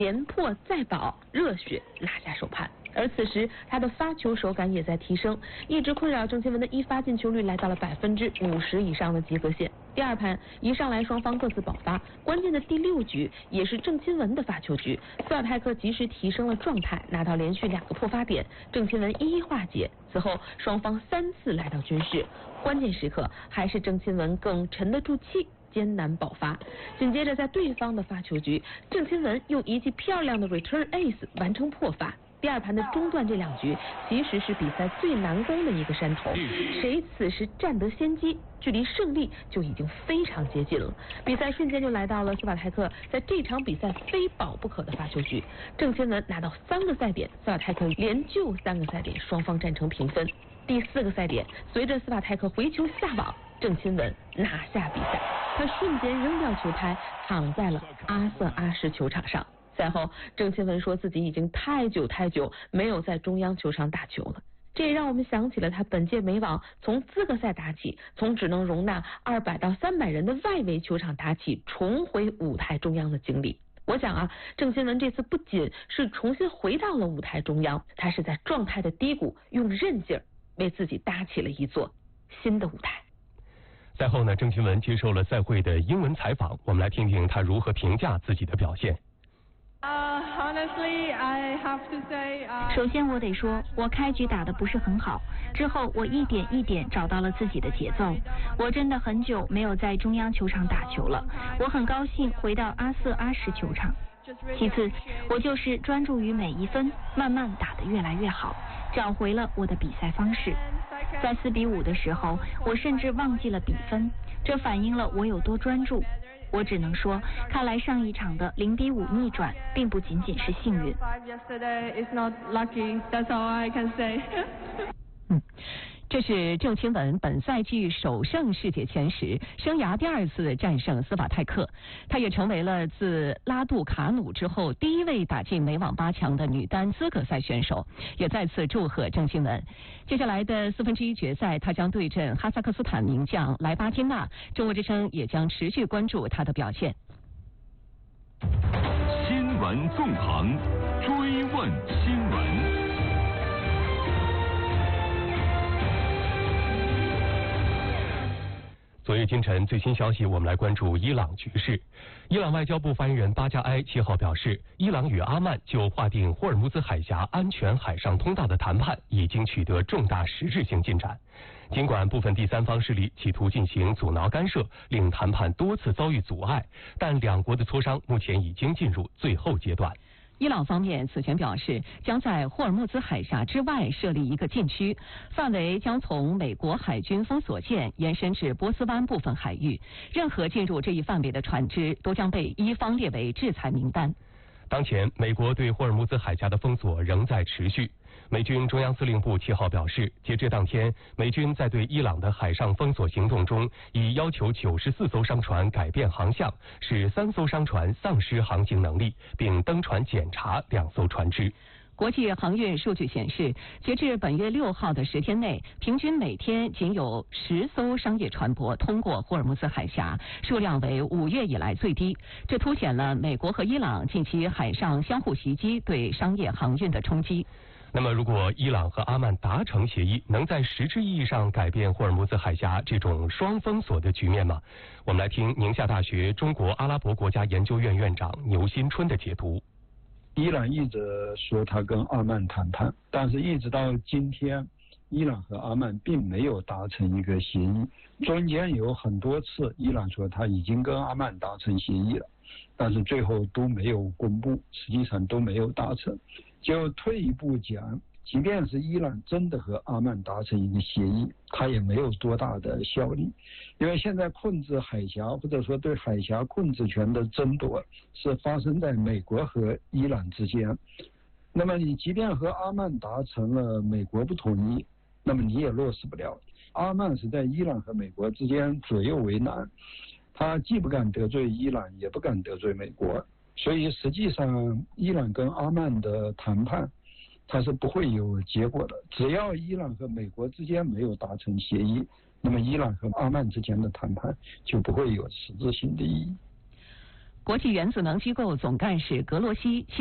连破再保，热血拿下首盘。而此时他的发球手感也在提升，一直困扰郑钦文的一发进球率来到了50%以上的及格线。第二盘一上来双方各自爆发，关键的第6局也是郑钦文的发球局，斯瓦泰克及时提升了状态，拿到连续2个破发点，郑钦文一一化解。此后双方3次来到均势，关键时刻还是郑钦文更沉得住气，艰难爆发。紧接着在对方的发球局，郑钦文用一记漂亮的 return ace 完成破发。第二盘的中段这2局其实是比赛最难攻的一个山头，谁此时占得先机，距离胜利就已经非常接近了。比赛瞬间就来到了斯瓦泰克在这场比赛非保不可的发球局，郑钦文拿到3个赛点，斯瓦泰克连救3个赛点，双方战成平分。第4个赛点，随着斯瓦泰克回球下网，郑钦文拿下比赛，他瞬间扔掉球拍，躺在了阿瑟阿什球场上。赛后，郑钦文说自己已经太久没有在中央球场打球了，这也让我们想起了他本届美网从资格赛打起，从只能容纳200到300人的外围球场打起，重回舞台中央的经历。我想啊，郑钦文这次不仅是重新回到了舞台中央，他是在状态的低谷用韧劲儿为自己搭起了一座新的舞台。 赛后呢，郑钦文接受了赛会的英文采访，我们来听听他如何评价自己的表现。 首先我得说，我开局打得不是很好，之后我一点一点找到了自己的节奏。我真的很久没有在中央球场打球了，我很高兴回到阿瑟阿什球场。其次，我就是专注于每一分，慢慢打得越来越好，找回了我的比赛方式。在4-5的时候，我甚至忘记了比分，这反映了我有多专注。我只能说，看来上一场的0-5逆转并不仅仅是幸运。 这是郑钦文本赛季首胜世界前10，生涯第2次战胜斯瓦泰克，她也成为了自拉杜卡努之后第1位打进美网8强的女单资格赛选手，也再次祝贺郑钦文。接下来的1/4决赛，她将对阵哈萨克斯坦名将莱巴金娜，中国之声也将持续关注她的表现。 新闻纵横，追问新闻。 昨夜今晨最新消息，我们来关注伊朗局势。伊朗外交部发言人巴加埃7号表示，伊朗与阿曼就划定霍尔木兹海峡安全海上通道的谈判已经取得重大实质性进展。尽管部分第三方势力企图进行阻挠干涉，令谈判多次遭遇阻碍，但两国的磋商目前已经进入最后阶段。 伊朗方面此前表示，将在霍尔木兹海峡之外设立一个禁区，范围将从美国海军封锁线延伸至波斯湾部分海域，任何进入这一范围的船只都将被伊方列为制裁名单。 当前，美国对霍尔木兹海峡的封锁仍在持续。美军中央司令部7号表示，截至当天，美军在对伊朗的海上封锁行动中，已要求94艘商船改变航向，使3艘商船丧失航行能力，并登船检查2艘船只。 国际航运数据显示，截至本月6号的10天内，平均每天仅有10艘商业船舶通过霍尔木兹海峡，数量为5月以来最低。这凸显了美国和伊朗近期海上相互袭击对商业航运的冲击。 那么，如果伊朗和阿曼达成协议，能在实质意义上改变霍尔木兹海峡这种双封锁的局面吗？我们来听宁夏大学中国阿拉伯国家研究院院长牛新春的解读。 伊朗一直说他跟阿曼谈判，但是一直到今天，伊朗和阿曼并没有达成一个协议。中间有很多次，伊朗说他已经跟阿曼达成协议了，但是最后都没有公布，实际上都没有达成。就退一步讲，即便是伊朗真的和阿曼达成一个协议，它也没有多大的效力，因为现在控制海峡或者说对海峡控制权的争夺是发生在美国和伊朗之间。那么你即便和阿曼达成了，美国不同意，那么你也落实不了。阿曼是在伊朗和美国之间左右为难，他既不敢得罪伊朗，也不敢得罪美国，所以实际上伊朗跟阿曼的谈判它是不会有结果的。只要伊朗和美国之间没有达成协议，那么伊朗和阿曼之间的谈判就不会有实质性的意义。 国际原子能机构总干事格罗西